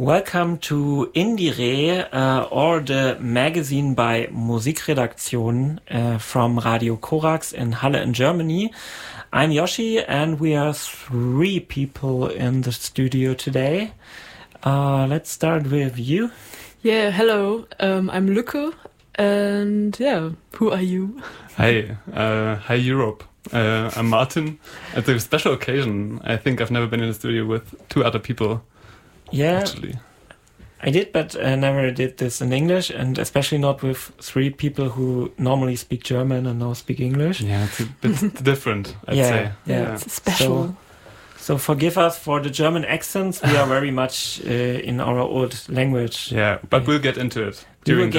Welcome to Indiere, or the magazine by Musikredaktion from Radio Korax in Halle in Germany. I'm Yoshi and we are 3 people in the studio today. Let's start with you. Yeah, hello, I'm Lücke and who are you? Hi Europe. I'm Martin. It's a special occasion. I think I've never been in a studio with 2 other people. Yeah, actually. I did, but I never did this in English, and especially not with 3 people who normally speak German and now speak English. Yeah, it's a bit different, I'd say. Yeah, it's special. So forgive us for the German accents. We are very much in our old language. Yeah, but we'll get into it during